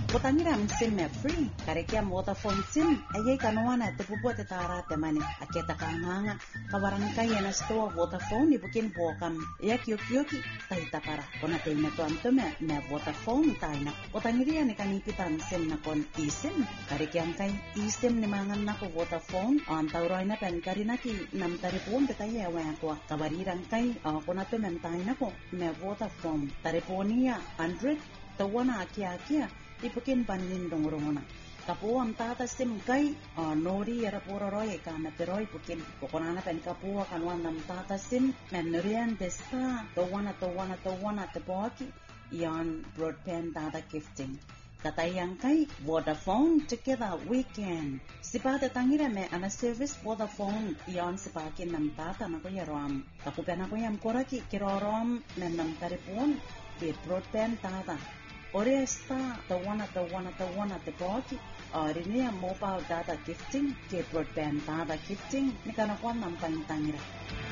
Potangira msim me free. Karekia Vodafone sim. Ayay kanuana te pupo te tara te mani. Aketa kahanga. Kawarankai yana store Vodafone ibukin bokam. Yakyoki tahita para. Kona te ina to antume me Vodafone taina. Potangiria ni kanipitan sim na kon eSIM. Karekiang kai eSIM ni mangan na ko Vodafone. Antauroy na pen karinaki nam taripon te taye awa ko. Kawarirang kai kona to men taina ko me Vodafone. Tariponia 100 tawana akia ipukin panin dongrongona. Kapo am tata sim kai nori era pororoy kanateroy pukin kokonana pen kapo kanwan nam tata sim menorian desta tawana te poki yan broadband data gifting. Katayang kai Vodafone together weekend. Sipata tangira me ana service Vodafone yan sipakin nam tata na ko yaram. Kapupena ko yam koraki kirorom men nam taripon ke broadband data. Ore esta tawana te poki rinia mobile data gifting ke broadband data gifting ni kana kwa nam tangira.